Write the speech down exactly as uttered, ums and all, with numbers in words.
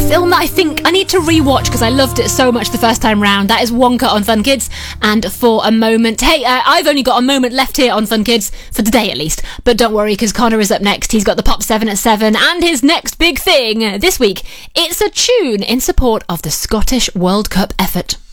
film that I think I need to rewatch because I loved it so much the first time round. That is Wonka on Fun Kids. And for a moment, hey, uh, I've only got a moment left here on Fun Kids, for today at least. But don't worry, because Connor is up next. He's got the Pop seven at seven, and his next big thing this week, it's a tune in support of the Scottish World Cup effort.